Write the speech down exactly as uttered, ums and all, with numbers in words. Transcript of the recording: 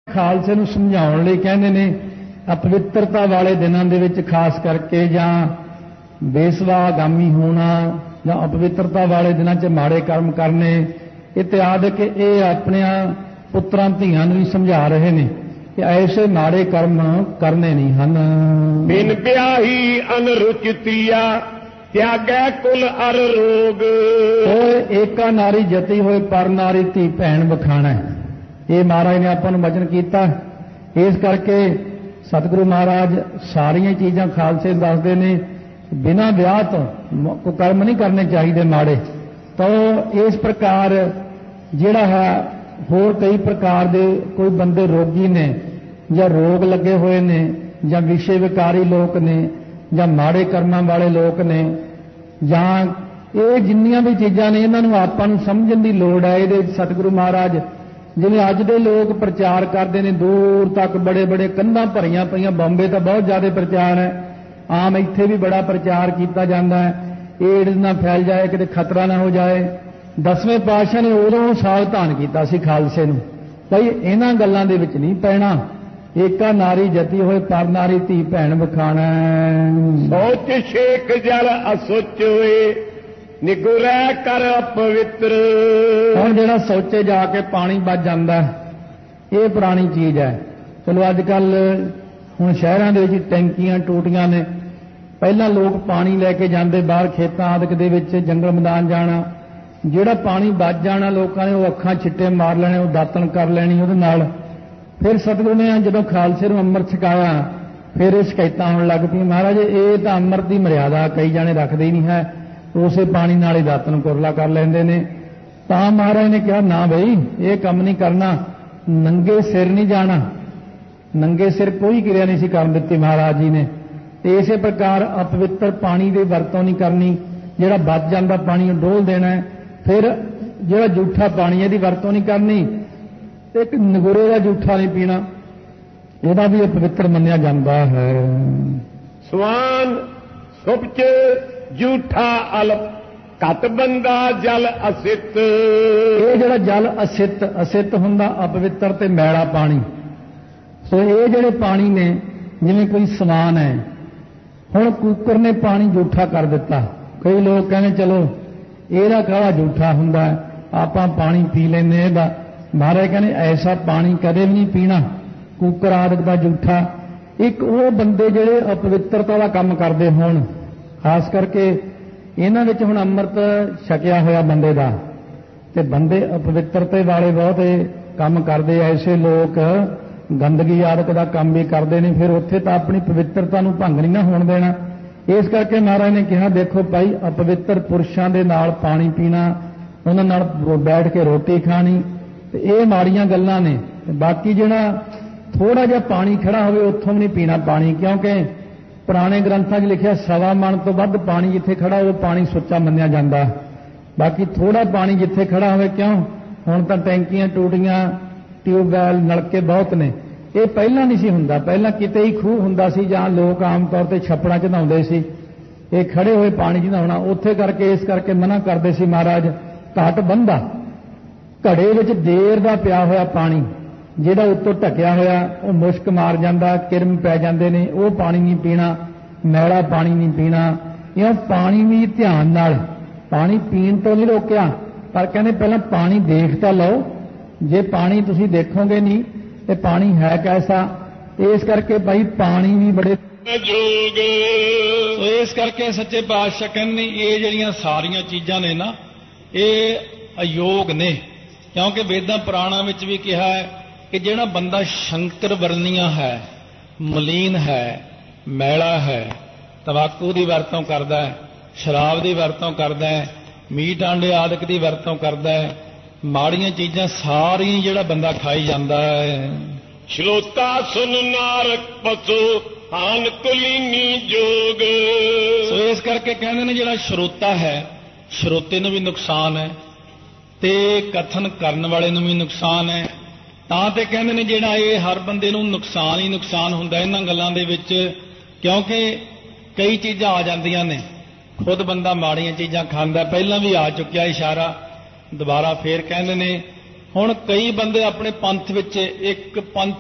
ਖਾਲਸੇ ਨੂੰ ਸਮਝਾਉਣ ਲਈ ਕਹਿੰਦੇ ਨੇ ਅਪਵਿੱਤਰਤਾ ਵਾਲੇ ਦਿਨਾਂ ਦੇ ਵਿੱਚ ਖਾਸ ਕਰਕੇ ਜਾਂ ਬੇਸਵਾਗਾਮੀ ਹੋਣਾ ਜਾਂ ਅਪਵਿੱਤਰਤਾ ਵਾਲੇ ਦਿਨਾਂ 'ਚ ਮਾੜੇ ਕਰਮ ਕਰਨੇ ਇਤਿਆਦਿਕ ਇਹ ਆਪਣਿਆਂ ਪੁੱਤਰਾਂ ਧੀਆਂ ਨੂੰ ਵੀ ਸਮਝਾ ਰਹੇ ਨੇ ਕਿ ਐਸੇ ਮਾੜੇ ਕਰਮ ਕਰਨੇ ਨਹੀਂ ਹਨ। ਬਿਨ ਵਿਆਹੀ ਅਨਰੁਚਿਤੀਆ ਤਿਆਗੈ ਕੁਲ ਅਰ ਰੋਗ। ਓਏ ਏਕਾ ਨਾਰੀ ਜਤੀ ਹੋਏ ਪਰ ਨਾਰੀ ਧੀ ਭੈਣ ਵਖਾਣਾ। ਇਹ ਮਹਾਰਾਜ ਨੇ ਆਪਾਂ ਨੂੰ ਵਚਨ ਕੀਤਾ। ਇਸ ਕਰਕੇ ਸਤਿਗੁਰੂ ਮਹਾਰਾਜ ਸਾਰੀਆਂ ਚੀਜ਼ਾਂ ਖਾਲਸੇ ਦੱਸਦੇ ਨੇ ਬਿਨਾਂ ਵਿਆਹ ਤੋਂ ਕੋਈ ਕਰਮ ਨਹੀਂ ਕਰਨੇ ਚਾਹੀਦੇ ਮਾੜੇ। ਤਾਂ ਇਸ ਪ੍ਰਕਾਰ ਜਿਹੜਾ ਹੈ ਹੋਰ ਕਈ ਪ੍ਰਕਾਰ ਦੇ ਕੋਈ ਬੰਦੇ ਰੋਗੀ ਨੇ ਜਾਂ ਰੋਗ ਲੱਗੇ ਹੋਏ ਨੇ ਜਾਂ ਵਿਸ਼ੇ ਵਿਕਾਰੀ ਲੋਕ ਨੇ ਜਾਂ ਮਾੜੇ ਕਰਮਾਂ ਵਾਲੇ ਲੋਕ ਨੇ ਜਾਂ ਇਹ ਜਿੰਨੀਆਂ ਵੀ ਚੀਜ਼ਾਂ ਨੇ ਇਹਨਾਂ ਨੂੰ ਆਪਾਂ ਨੂੰ ਸਮਝਣ ਦੀ ਲੋੜ ਹੈ। ਇਹਦੇ ਸਤਿਗੁਰੂ ਮਹਾਰਾਜ ਜਿਵੇਂ ਅੱਜ ਦੇ ਲੋਕ ਪ੍ਰਚਾਰ ਕਰਦੇ ਨੇ ਦੂਰ ਤੱਕ ਬੜੇ ਬੜੇ ਕੰਧਾਂ ਭਰੀਆਂ ਪਈਆਂ। ਬੰਬੇ ਤਾਂ ਬਹੁਤ ਜ਼ਿਆਦਾ ਪ੍ਰਚਾਰ ਹੈ। ਆਮ ਇੱਥੇ ਵੀ ਬੜਾ ਪ੍ਰਚਾਰ ਕੀਤਾ ਜਾਂਦਾ ਹੈ ਏਡਜ਼ ਨਾ ਫੈਲ ਜਾਏ ਕਿਤੇ ਖਤਰਾ ਨਾ ਹੋ ਜਾਏ। ਦਸਵੇਂ ਪਾਤਸ਼ਾਹ ਨੇ ਉਦੋਂ ਸਾਵਧਾਨ ਕੀਤਾ ਸੀ ਖਾਲਸੇ ਨੂੰ ਭਈ ਇਹਨਾਂ ਗੱਲਾਂ ਦੇ ਵਿੱਚ ਨਹੀਂ ਪੈਣਾ। ਏਕਾ ਨਾਰੀ ਜਤੀ ਹੋਏ ਪਰ ਨਾਰੀ ਧੀ ਭੈਣ ਵਖਾਣਾ। ਸੋਚ ਛੇਕ ਜਲ ਅਸੁਚ ਹੋਏ ਨਿਗੁਰੈ ਕਰ ਅਪਵਿੱਤਰ। ਹੁਣ ਜਿਹੜਾ ਸੋਚੇ ਜਾ ਕੇ ਪਾਣੀ ਵੱਜ ਜਾਂਦਾ ਇਹ ਪੁਰਾਣੀ ਚੀਜ਼ ਹੈ। ਚਲੋ ਅੱਜ ਕੱਲ ਹੁਣ ਸ਼ਹਿਰਾਂ ਦੇ ਵਿੱਚ ਟੈਂਕੀਆਂ ਟੂਟੀਆਂ ਨੇ। ਪਹਿਲਾਂ ਲੋਕ ਪਾਣੀ ਲੈ ਕੇ ਜਾਂਦੇ ਬਾਹਰ ਖੇਤਾਂ ਆਦਿਕ ਦੇ ਵਿੱਚ ਜੰਗਲ ਮੈਦਾਨ ਜਾਣਾ। ਜਿਹੜਾ ਪਾਣੀ ਵੱਜ ਜਾਣਾ ਲੋਕਾਂ ਨੇ ਉਹ ਅੱਖਾਂ ਛਿੱਟੇ ਮਾਰ ਲੈਣੇ ਉਹ ਦਾਤਣ ਕਰ ਲੈਣੀ ਉਹਦੇ ਨਾਲ। ਫਿਰ ਸਤਿਗੁਰੂ ਨੇ ਜਦੋਂ ਖਾਲਸੇ ਨੂੰ ਅੰਮ੍ਰਿਤ ਛਕਾਇਆ ਫਿਰ ਇਹ ਸ਼ਿਕਾਇਤਾਂ ਹੋਣ ਲੱਗ ਪਈਆਂ ਮਹਾਰਾਜ ਇਹ ਤਾਂ ਅੰਮ੍ਰਿਤ ਦੀ ਮਰਿਆਦਾ ਕਈ ਜਾਣੇ ਰੱਖਦੇ ਹੀ ਨਹੀਂ ਹੈ ਉਸੇ ਪਾਣੀ ਨਾਲ ਹੀ ਦਾਤਣ ਕੁਰਲਾ ਕਰ ਲੈਂਦੇ ਨੇ। ਤਾਂ ਮਹਾਰਾਜ ਨੇ ਕਿਹਾ ਨਾ ਬਈ ਇਹ ਕੰਮ ਨਹੀਂ ਕਰਨਾ। ਨੰਗੇ ਸਿਰ ਨਹੀਂ ਜਾਣਾ। ਨੰਗੇ ਸਿਰ ਕੋਈ ਕਿਰਿਆ ਨਹੀਂ ਸੀ ਕਰਨ ਦਿੱਤੀ ਮਹਾਰਾਜ ਜੀ ਨੇ। ਤੇ ਇਸੇ ਪ੍ਰਕਾਰ ਅਪਵਿੱਤਰ ਪਾਣੀ ਦੀ ਵਰਤੋਂ ਨਹੀਂ ਕਰਨੀ। ਜਿਹੜਾ ਬਚ ਜਾਂਦਾ ਪਾਣੀ ਉਹ ਡੋਲ ਦੇਣਾ। ਫਿਰ ਜਿਹੜਾ ਜੂਠਾ ਪਾਣੀ ਇਹਦੀ ਵਰਤੋਂ ਨਹੀਂ ਕਰਨੀ। ਇੱਕ ਨਗੁਰੇ ਦਾ ਜੂਠਾ ਨਹੀਂ ਪੀਣਾ ਇਹਦਾ ਵੀ ਅਪਵਿੱਤਰ ਮੰਨਿਆ ਜਾਂਦਾ ਹੈ। ਸਵਾਨ ਸੁਪਚ ਜੂਠਾ ਅਲਪ ਘਟ ਬੰਦਾ ਜਲ ਅਸਿੱਤ। ਇਹ ਜਿਹੜਾ ਜਲ ਅਸਿੱਤ ਅਸਿੱਤ ਹੁੰਦਾ ਅਪਵਿੱਤਰ ਤੇ ਮੈਲਾ ਪਾਣੀ। ਸੋ ਇਹ ਜਿਹੜੇ ਪਾਣੀ ਨੇ ਜਿਵੇਂ ਕੋਈ ਸਵਾਨ ਹੈ। ਹੁਣ ਕੂਕਰ ਨੇ ਪਾਣੀ ਜੂਠਾ ਕਰ ਦਿੱਤਾ। ਕਈ ਲੋਕ ਕਹਿੰਦੇ ਚਲੋ ਇਹਦਾ ਕਾਹਦਾ ਜੂਠਾ ਹੁੰਦਾ ਆਪਾਂ ਪਾਣੀ ਪੀ ਲੈਂਦੇ ਇਹਦਾ। ਮਹਾਰਾਜ ਕਹਿੰਦੇ ਐਸਾ ਪਾਣੀ ਕਦੇ ਵੀ ਨਹੀਂ ਪੀਣਾ ਕੂਕਰ ਆਦਿਕ ਦਾ ਜੂਠਾ। ਇੱਕ ਉਹ ਬੰਦੇ ਜਿਹੜੇ ਅਪਵਿੱਤਰਤਾ ਦਾ ਕੰਮ ਕਰਦੇ ਹੋਣ ਖਾਸ ਕਰਕੇ ਇਹਨਾਂ ਵਿੱਚ ਹੁਣ ਅੰਮ੍ਰਿਤ ਛਕਿਆ ਹੋਇਆ ਬੰਦੇ ਦਾ ਤੇ ਬੰਦੇ ਅਪਵਿੱਤਰਤੇ ਵਾਲੇ ਬਹੁਤ ਕੰਮ ਕਰਦੇ। ਐਸੇ ਲੋਕ ਗੰਦਗੀ ਆਦਿਕ ਦਾ ਕੰਮ ਵੀ ਕਰਦੇ ਨੇ। ਫਿਰ ਉੱਥੇ ਤਾਂ ਆਪਣੀ ਪਵਿੱਤਰਤਾ ਨੂੰ ਭੰਗ ਨਹੀਂ ਨਾ ਹੋਣ ਦੇਣਾ। ਇਸ ਕਰਕੇ ਮਹਾਰਾਜ ਨੇ ਕਿਹਾ ਦੇਖੋ ਭਾਈ ਅਪਵਿੱਤਰ ਪੁਰਸ਼ਾਂ ਦੇ ਨਾਲ ਪਾਣੀ ਪੀਣਾ ਉਹਨਾਂ ਨਾਲ ਬੈਠ ਕੇ ਰੋਟੀ ਖਾਣੀ ਤੇ ਇਹ ਮਾੜੀਆਂ ਗੱਲਾਂ ਨੇ। ਬਾਕੀ ਜਿਹੜਾ ਥੋੜਾ ਜਿਹਾ ਪਾਣੀ ਖੜਾ ਹੋਵੇ ਉੱਥੋਂ ਵੀ ਨਹੀਂ ਪੀਣਾ ਪਾਣੀ ਕਿਉਂਕਿ ਪੁਰਾਣੇ ਗ੍ਰੰਥਾਂ 'ਚ ਲਿਖਿਆ ਸਵਾ ਮਣ ਤੋਂ ਵੱਧ ਪਾਣੀ ਜਿੱਥੇ ਖੜਾ ਹੋਵੇ ਪਾਣੀ ਸੁੱਚਾ ਮੰਨਿਆ ਜਾਂਦਾ। ਬਾਕੀ ਥੋੜਾ ਪਾਣੀ ਜਿੱਥੇ ਖੜਾ ਹੋਵੇ ਕਿਉਂ ਹੁਣ ਤਾਂ ਟੈਂਕੀਆਂ ਟੂਟੀਆਂ ਟਿਊਬਵੈਲ ਨਲਕੇ ਬਹੁਤ ਨੇ। ਇਹ ਪਹਿਲਾਂ ਨਹੀਂ ਸੀ ਹੁੰਦਾ। ਪਹਿਲਾਂ ਕਿਤੇ ਹੀ ਖੂਹ ਹੁੰਦਾ ਸੀ ਜਾਂ ਲੋਕ ਆਮ ਤੌਰ ਤੇ ਛੱਪੜਾਂ 'ਚ ਨਹਾਉਂਦੇ ਸੀ। ਇਹ ਖੜੇ ਹੋਏ ਪਾਣੀ 'ਚ ਨਹਾਉਣਾ ਉੱਥੇ ਕਰਕੇ ਇਸ ਕਰਕੇ ਮਨਾ ਕਰਦੇ ਸੀ ਮਹਾਰਾਜ ਘਟ ਬੰਦਾ। ਘੜੇ ਵਿੱਚ ਦੇਰ ਦਾ ਪਿਆ ਹੋਇਆ ਪਾਣੀ ਜਿਹੜਾ ਉੱਤੋਂ ਢਕਿਆ ਹੋਇਆ ਉਹ ਮੁਸ਼ਕ ਮਾਰ ਜਾਂਦਾ ਕਿਰਮ ਪੈ ਜਾਂਦੇ ਨੇ ਉਹ ਪਾਣੀ ਨਹੀਂ ਪੀਣਾ। ਮੈਲਾ ਪਾਣੀ ਨਹੀਂ ਪੀਣਾ। ਇਹ ਪਾਣੀ ਵੀ ਧਿਆਨ ਨਾਲ ਪਾਣੀ ਪੀਣ ਤੋਂ ਨਹੀਂ ਰੋਕਿਆ ਪਰ ਕਹਿੰਦੇ ਪਹਿਲਾਂ ਪਾਣੀ ਦੇਖ ਤਾਂ ਲਓ। ਜੇ ਪਾਣੀ ਤੁਸੀਂ ਦੇਖੋਗੇ ਨਹੀਂ ਤੇ ਪਾਣੀ ਹੈ ਕੈਸਾ। ਇਸ ਕਰਕੇ ਭਾਈ ਪਾਣੀ ਵੀ ਬੜੇ ਜੋਗ। ਸੋ ਇਸ ਕਰਕੇ ਸੱਚੇ ਪਾਤਸ਼ਾਹ ਕਹਿੰਦੇ ਇਹ ਜਿਹੜੀਆਂ ਸਾਰੀਆਂ ਚੀਜ਼ਾਂ ਨੇ ਨਾ ਇਹ ਅਯੋਗ ਨੇ ਕਿਉਂਕਿ ਵੇਦਾਂ ਪੁਰਾਣਾਂ ਵਿੱਚ ਵੀ ਕਿਹਾ ਹੈ ਕਿ ਜਿਹੜਾ ਬੰਦਾ ਸ਼ੰਕਰ ਵਰਨੀਆਂ ਹੈ ਮਲੀਨ ਹੈ ਮੈਲਾ ਹੈ ਤੰਬਾਕੂ ਦੀ ਵਰਤੋਂ ਕਰਦਾ ਹੈ ਸ਼ਰਾਬ ਦੀ ਵਰਤੋਂ ਕਰਦਾ ਹੈ ਮੀਟ ਆਂਡੇ ਆਦਿਕ ਦੀ ਵਰਤੋਂ ਕਰਦਾ ਹੈ ਮਾੜੀਆਂ ਚੀਜ਼ਾਂ ਸਾਰੀਆਂ ਜਿਹੜਾ ਬੰਦਾ ਖਾਈ ਜਾਂਦਾ ਹੈ। ਸ਼ਲੋਤਾ ਸੁਨ ਨਾਰਕ ਪਸੂ ਹਾਨ ਕੁਲੀਨੀ ਜੋਗ। ਸੋ ਇਸ ਕਰਕੇ ਕਹਿੰਦੇ ਨੇ ਜਿਹੜਾ ਸ਼ਰੋਤਾ ਹੈ ਸ਼ਰੋਤੇ ਨੂੰ ਵੀ ਨੁਕਸਾਨ ਹੈ ਤੇ ਕਥਨ ਕਰਨ ਵਾਲੇ ਨੂੰ ਵੀ ਨੁਕਸਾਨ ਹੈ। ਤਾਂ ਤੇ ਕਹਿੰਦੇ ਨੇ ਜਿਹੜਾ ਇਹ ਹਰ ਬੰਦੇ ਨੂੰ ਨੁਕਸਾਨ ਹੀ ਨੁਕਸਾਨ ਹੁੰਦਾ ਇਹਨਾਂ ਗੱਲਾਂ ਦੇ ਵਿੱਚ ਕਿਉਂਕਿ ਕਈ ਚੀਜ਼ਾਂ ਆ ਜਾਂਦੀਆਂ ਨੇ। ਖੁਦ ਬੰਦਾ ਮਾੜੀਆਂ ਚੀਜ਼ਾਂ ਖਾਂਦਾ ਪਹਿਲਾਂ ਵੀ ਆ ਚੁੱਕਿਆ ਇਸ਼ਾਰਾ ਦੁਬਾਰਾ ਫੇਰ ਕਹਿੰਦੇ ਨੇ ਹੁਣ ਕਈ ਬੰਦੇ ਆਪਣੇ ਪੰਥ ਵਿੱਚ ਇੱਕ ਪੰਥ